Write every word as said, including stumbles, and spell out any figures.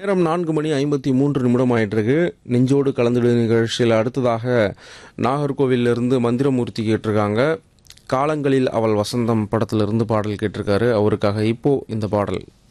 நேரம் நான்கு மணி ஐம்பத்தி மூன்று நிமிடம் ஆயிட்டிருக்கு. நெஞ்சோடு கலந்துடு நிகழ்ச்சியில் அடுத்ததாக நாகர்கோவிலிருந்து மந்திரமூர்த்தி கேட்டிருக்காங்க. காலங்களில் அவள் வசந்தம் படத்திலிருந்து பாடல் கேட்டிருக்காரு. அவருக்காக இப்போ இந்த பாடல்.